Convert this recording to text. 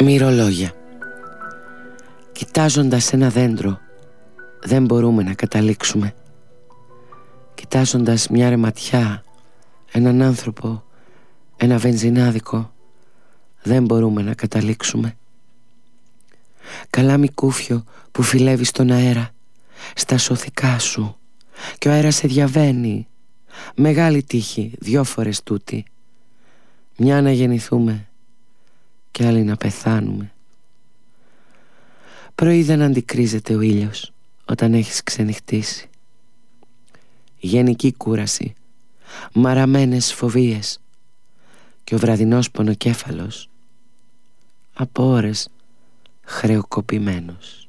Μυρολόγια. Κοιτάζοντας ένα δέντρο δεν μπορούμε να καταλήξουμε. Κοιτάζοντας μια ρεματιά, έναν άνθρωπο, ένα βενζινάδικο, δεν μπορούμε να καταλήξουμε. Καλάμι κούφιο που φιλεύει στον αέρα, στα σωθικά σου, και ο αέρας σε διαβαίνει. Μεγάλη τύχη, 2 φορές τούτη. Μια να γεννηθούμε και άλλη να πεθάνουμε. Πρωί δεν αντικρίζεται ο ήλιος όταν έχεις ξενυχτήσει. Γενική κούραση, μαραμένες φοβίες και ο βραδινός πονοκέφαλος από ώρες χρεοκοπημένος.